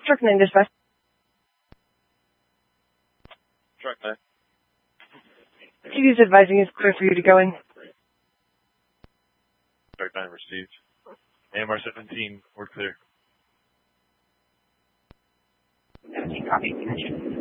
Truck 9 dispatch. Truck 9. TV's advising it's clear for you to go in. Truck 9 received. AMR 17, we're clear. 17, copy.